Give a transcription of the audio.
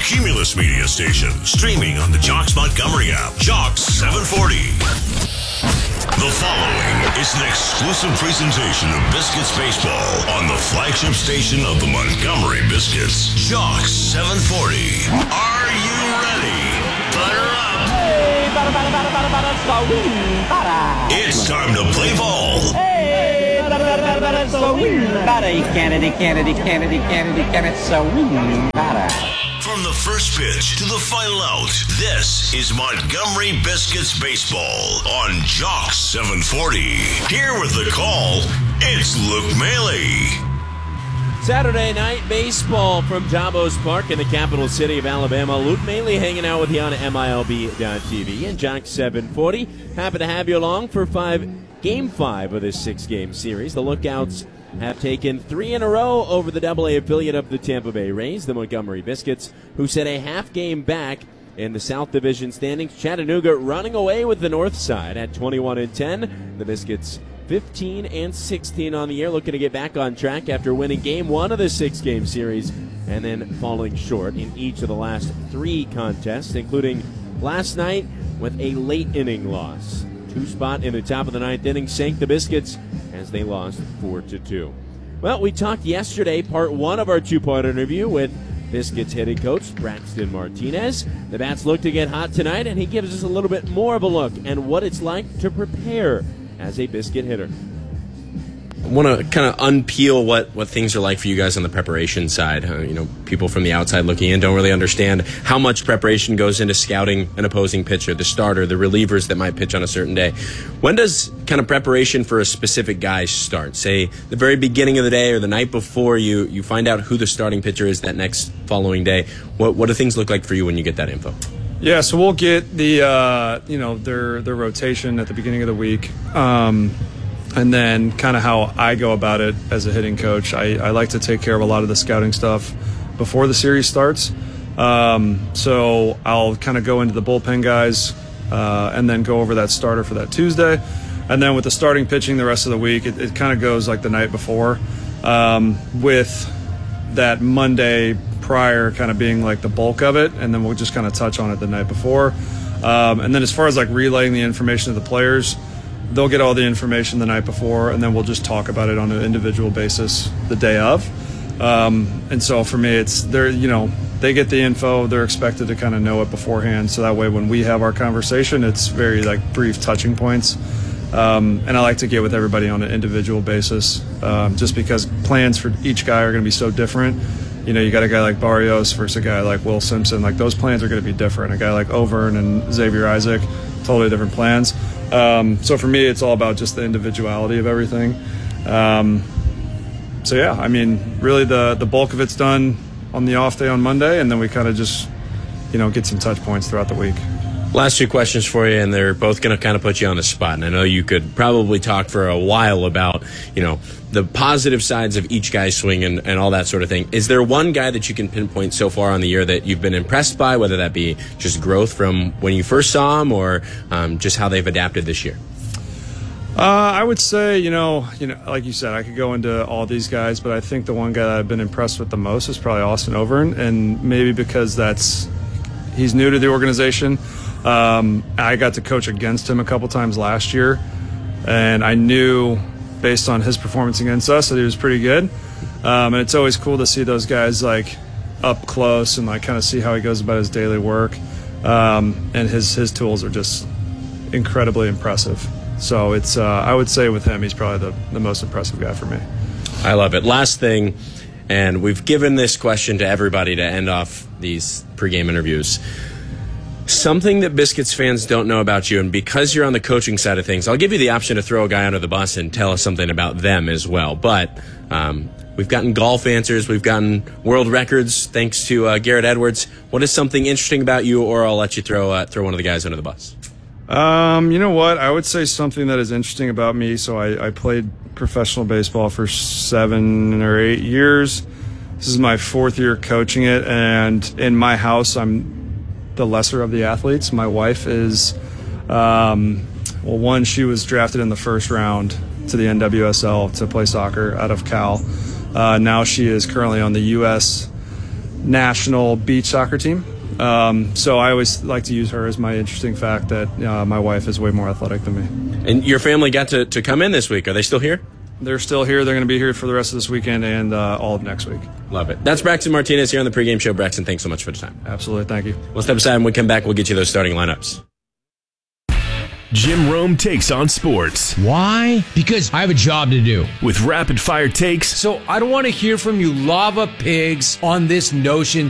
Cumulus Media Station, streaming on the Jocks Montgomery app. Jocks 740. The following is an exclusive presentation of Biscuits Baseball on the flagship station of the Montgomery Biscuits. Jocks 740. Are you ready? Butter up. It's time to play ball. From the first pitch to the final out, this is Montgomery Biscuits Baseball on Jocks 740. Here with the call, it's Luke Maile. Saturday night baseball from Davos Park in the capital city of Alabama. Luke Maile hanging out with you on MILB.TV and Jocks 740. Happy to have you along for Game 5 of this 6-game series. The Lookouts have taken 3 in a row over the AA affiliate of the Tampa Bay Rays, the Montgomery Biscuits, who set a half game back in the South Division standings. Chattanooga running away with the North Side at 21-10. The Biscuits 15-16 on the year, looking to get back on track after winning Game 1 of the 6-game series and then falling short in each of the last 3 contests, including last night with a late inning loss. 2 spot in the top of the 9th inning sank the Biscuits as they lost 4-2. Well, we talked yesterday, part 1 of our 2-part interview with Biscuits hitting coach Braxton Martinez. The bats look to get hot tonight, and he gives us a little bit more of a look at what it's like to prepare as a Biscuit hitter. I want to kind of unpeel what things are like for you guys on the preparation side. People from the outside looking in don't really understand how much preparation goes into scouting an opposing pitcher, the starter, the relievers that might pitch on a certain day. When does kind of preparation for a specific guy start? Say the very beginning of the day or the night before you find out who the starting pitcher is that next following day. What do things look like for you when you get that info? Yeah, so we'll get the their rotation at the beginning of the week. And then kind of how I go about it as a hitting coach, I like to take care of a lot of the scouting stuff before the series starts. So I'll kind of go into the bullpen guys and then go over that starter for that Tuesday. And then with the starting pitching the rest of the week, it kind of goes like the night before, with that Monday prior kind of being like the bulk of it. And then we'll just kind of touch on it the night before. And then as far as like relaying the information to the players, they'll get all the information the night before, and then we'll just talk about it on an individual basis the day of. And so for me, it's they get the info, they're expected to kind of know it beforehand, so that way when we have our conversation, it's very like brief touching points. And I like to get with everybody on an individual basis, just because plans for each guy are going to be so different. You got a guy like Barrios versus a guy like Will Simpson. Like those plans are going to be different. A guy like Overn and Xavier Isaac, totally different plans. So for me, it's all about just the individuality of everything. So yeah, I mean, really the bulk of it's done on the off day on Monday, and then we kind of just, get some touch points throughout the week. Last 2 questions for you, and they're both going to kind of put you on the spot. And I know you could probably talk for a while about, the positive sides of each guy's swing and all that sort of thing. Is there one guy that you can pinpoint so far on the year that you've been impressed by, whether that be just growth from when you first saw him or just how they've adapted this year? I would say, like you said, I could go into all these guys, but I think the one guy that I've been impressed with the most is probably Austin Overn, and maybe because he's new to the organization. I got to coach against him a couple times last year, and I knew based on his performance against us that he was pretty good. And it's always cool to see those guys like up close and like kind of see how he goes about his daily work. And his tools are just incredibly impressive. So it's I would say with him, he's probably the most impressive guy for me. I love it. Last thing, and we've given this question to everybody to end off these pregame interviews. Something that Biscuits fans don't know about you, and because you're on the coaching side of things, I'll give you the option to throw a guy under the bus and tell us something about them as well. But we've gotten golf answers, we've gotten world records thanks to Garrett Edwards. What is something interesting about you, or I'll let you throw one of the guys under the bus? You know what? I would say something that is interesting about me. So I played professional baseball for 7 or 8 years. This is my 4th year coaching it, and in my house, I'm the lesser of the athletes. My wife is, she was drafted in the first round to the NWSL to play soccer out of Cal. Now she is currently on the U.S. national beach soccer team. So I always like to use her as my interesting fact that my wife is way more athletic than me. And your family got to come in this week. Are they still here? They're still here. They're going to be here for the rest of this weekend and all of next week. Love it. That's Braxton Martinez here on the pregame show. Braxton, thanks so much for the time. Absolutely. Thank you. We'll step aside. When we come back, we'll get you those starting lineups. Jim Rome takes on sports. Why? Because I have a job to do. With rapid-fire takes. So I don't want to hear from you lava pigs on this notion